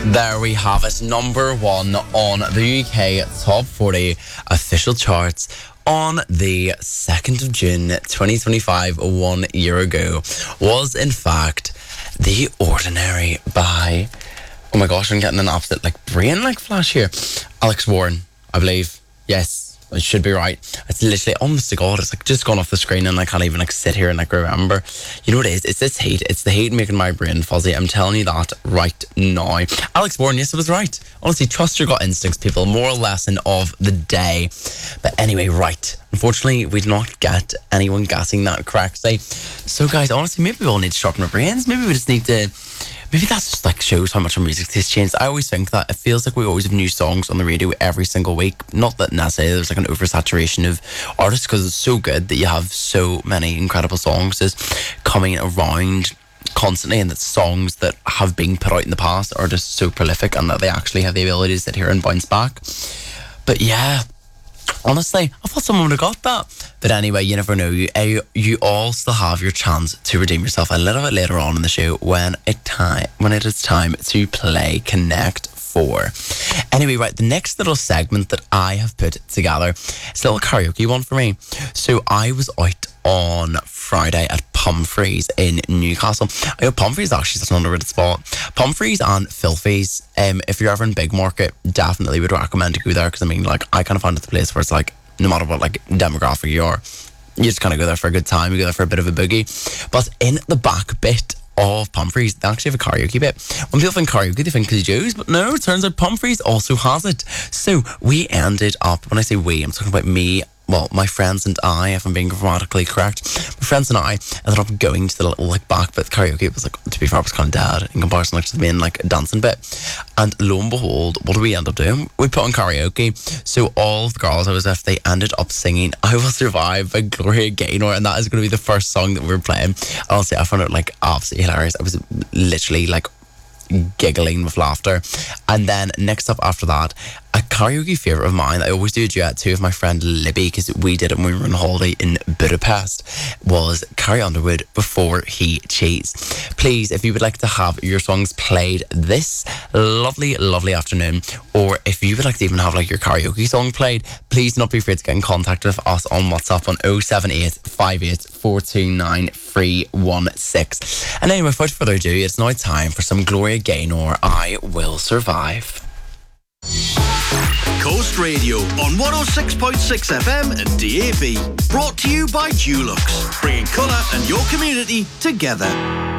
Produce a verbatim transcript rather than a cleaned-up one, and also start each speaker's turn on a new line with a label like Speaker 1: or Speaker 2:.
Speaker 1: There we have it, number one on the U K Top forty official charts on the second of June twenty twenty-five, one year ago, was in fact The Ordinary by, oh my gosh, I'm getting an absolute like brain like flash here, Alex Warren, I believe. Yes, it should be right. It's literally, honest to God, it's like just gone off the screen and I can't even like sit here and like remember. You know what it is? It's this hate. It's the hate making my brain fuzzy. I'm telling you that right now. Alex Warren, yes, it was right. Honestly, trust your gut instincts, people. Moral lesson of the day. But anyway, right. Unfortunately, we did not get anyone guessing that correctly. So guys, honestly, maybe we all need to sharpen our brains. Maybe we just need to... Maybe that just like shows how much our music taste changed. I always think that it feels like we always have new songs on the radio every single week. Not that necessarily there's like an oversaturation of artists, because it's so good that you have so many incredible songs just coming around constantly, and that songs that have been put out in the past are just so prolific and that they actually have the ability to sit here and bounce back. But yeah, honestly, I thought someone would have got that. But anyway, you never know. You, uh, you all still have your chance to redeem yourself a little bit later on in the show when it time when it is time to play Connect Four. Anyway, right, the next little segment that I have put together is a little karaoke one for me. So I was out on Friday at Pumphrey's in Newcastle. I know Pumphrey's actually such an underrated spot. Pumphrey's and Filthy's. Um, if you're ever in Big Market, definitely would recommend to go there, because I mean, like, I kind of found it the place where it's like, no matter what like demographic you are, you just kind of go there for a good time. You go there for a bit of a boogie. But in the back bit of Pumphrey's, they actually have a karaoke bit. When people think karaoke, they think Cootie Joe's, but no, it turns out Pumphrey's also has it. So we ended up, when I say we, I'm talking about me, well, my friends and I, if I'm being grammatically correct, my friends and I ended up going to the little like back bit karaoke. It was like, to be fair, it was kind of dead in comparison like, to the main like dancing bit. And lo and behold, what do we end up doing? We put on karaoke. So all of the girls I was with, they ended up singing I Will Survive by Gloria Gaynor, and that is going to be the first song that we were playing. Honestly, I found it like absolutely hilarious. I was literally like giggling with laughter. And then next up after that, a karaoke favourite of mine that I always do a duet to with my friend Libby, because we did it when we were on holiday in Budapest, was Carrie Underwood, Before He Cheats. Please, if you would like to have your songs played this lovely, lovely afternoon, or if you would like to even have like your karaoke song played, please do not be afraid to get in contact with us on WhatsApp on oh seven eight, five eight four two nine, three one six. And anyway, without further ado, it's now time for some Gloria Gaynor, I Will Survive.
Speaker 2: Coast Radio on one oh six point six F M and D A B. Brought to you by Dulux, bringing colour and your community together.